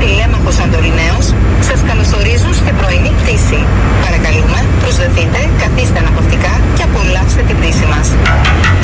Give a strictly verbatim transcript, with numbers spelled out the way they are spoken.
Τηλέμαχος Σαντοριναίος σας καλωσορίζουν στη πρωινή πτήση. Παρακαλούμε, προσδεθείτε